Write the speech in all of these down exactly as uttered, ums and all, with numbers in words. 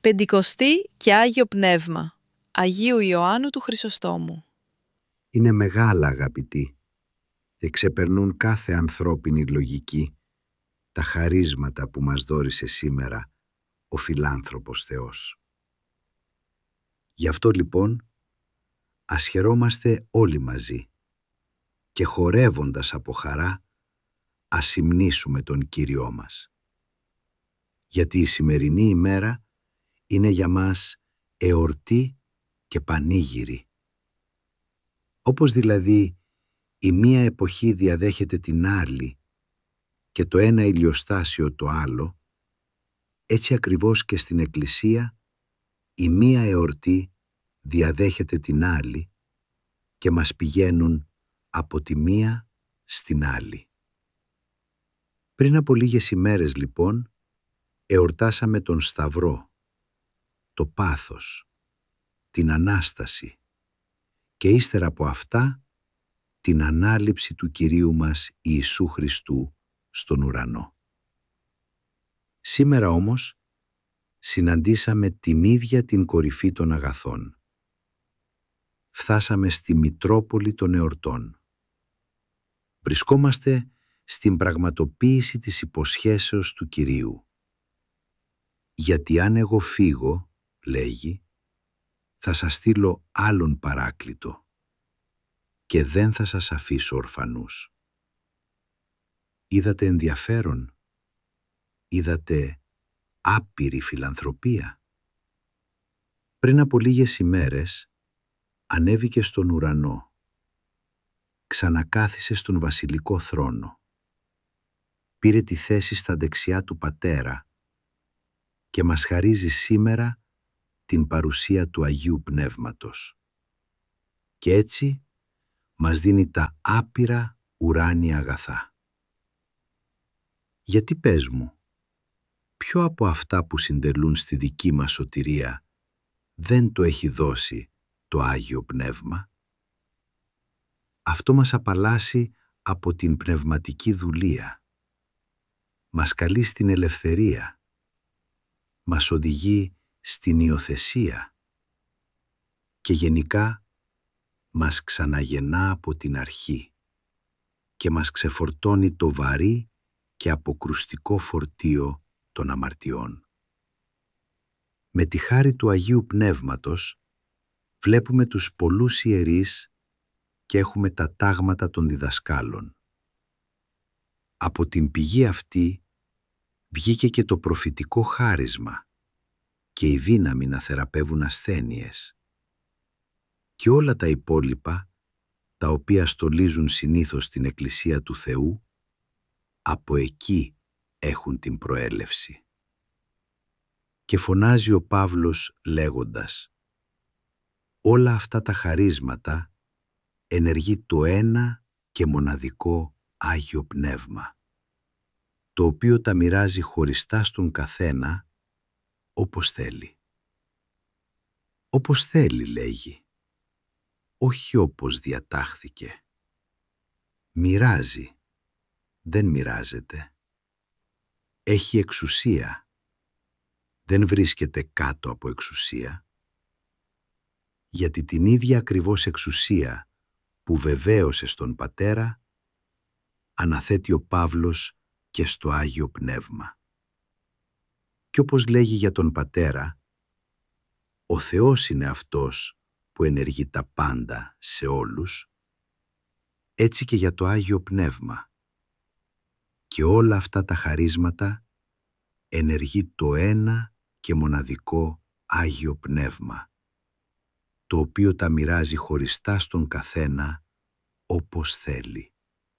Πεντηκοστή και Άγιο Πνεύμα Αγίου Ιωάννου του Χρυσοστόμου. Είναι μεγάλα, αγαπητοί, και ξεπερνούν κάθε ανθρώπινη λογική τα χαρίσματα που μας δώρισε σήμερα ο φιλάνθρωπος Θεός. Γι' αυτό λοιπόν ας χαιρόμαστε όλοι μαζί και χορεύοντας από χαρά ας υμνήσουμε τον Κύριό μας. Γιατί η σημερινή ημέρα είναι για μας εορτή και πανήγυρη. Όπως δηλαδή η μία εποχή διαδέχεται την άλλη και το ένα ηλιοστάσιο το άλλο, έτσι ακριβώς και στην Εκκλησία η μία εορτή διαδέχεται την άλλη και μας πηγαίνουν από τη μία στην άλλη. Πριν από λίγες ημέρες λοιπόν εορτάσαμε τον Σταυρό, το πάθος, την Ανάσταση και ύστερα από αυτά την Ανάληψη του Κυρίου μας Ιησού Χριστού στον ουρανό. Σήμερα όμως συναντήσαμε την ίδια την κορυφή των αγαθών. Φτάσαμε στη Μητρόπολη των εορτών. Βρισκόμαστε στην πραγματοποίηση της υποσχέσεως του Κυρίου. Γιατί αν εγώ φύγω, λέγει, θα σας στείλω άλλον παράκλητο και δεν θα σας αφήσω ορφανούς. Είδατε ενδιαφέρον, είδατε άπειρη φιλανθρωπία. Πριν από λίγες ημέρες ανέβηκε στον ουρανό, ξανακάθισε στον βασιλικό θρόνο, πήρε τη θέση στα δεξιά του Πατέρα και μας χαρίζει σήμερα την παρουσία του Αγίου Πνεύματος. Και έτσι μας δίνει τα άπειρα ουράνια αγαθά. Γιατί πες μου, ποιο από αυτά που συντελούν στη δική μας σωτηρία δεν το έχει δώσει το Άγιο Πνεύμα? Αυτό μας απαλλάσσει από την πνευματική δουλεία. Μας καλεί στην ελευθερία. Μας οδηγεί στην υιοθεσία. Και γενικά μας ξαναγεννά από την αρχή και μας ξεφορτώνει το βαρύ και αποκρουστικό φορτίο των αμαρτιών. Με τη χάρη του Αγίου Πνεύματος βλέπουμε τους πολλούς ιερείς και έχουμε τα τάγματα των διδασκάλων. Από την πηγή αυτή βγήκε και το προφητικό χάρισμα και η δύναμη να θεραπεύουν ασθένειες. Και όλα τα υπόλοιπα, τα οποία στολίζουν συνήθως την Εκκλησία του Θεού, από εκεί έχουν την προέλευση. Και φωνάζει ο Παύλος λέγοντας, όλα αυτά τα χαρίσματα ενεργεί το ένα και μοναδικό Άγιο Πνεύμα, το οποίο τα μοιράζει χωριστά στον καθένα όπως θέλει. Όπως θέλει, λέγει, όχι όπως διατάχθηκε. Μοιράζει, δεν μοιράζεται. Έχει εξουσία, δεν βρίσκεται κάτω από εξουσία. Γιατί την ίδια ακριβώς εξουσία που βεβαίωσε στον Πατέρα, αναθέτει ο Παύλος και στο Άγιο Πνεύμα. Κι όπως λέγει για τον Πατέρα, ο Θεός είναι αυτός που ενεργεί τα πάντα σε όλους, έτσι και για το Άγιο Πνεύμα. Και όλα αυτά τα χαρίσματα ενεργεί το ένα και μοναδικό Άγιο Πνεύμα, το οποίο τα μοιράζει χωριστά στον καθένα όπως θέλει.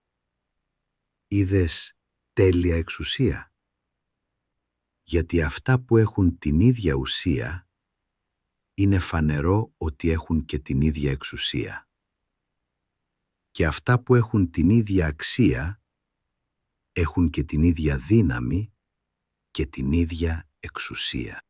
Είδες τέλεια εξουσία? Γιατί αυτά που έχουν την ίδια ουσία είναι φανερό ότι έχουν και την ίδια εξουσία. Και αυτά που έχουν την ίδια αξία έχουν και την ίδια δύναμη και την ίδια εξουσία.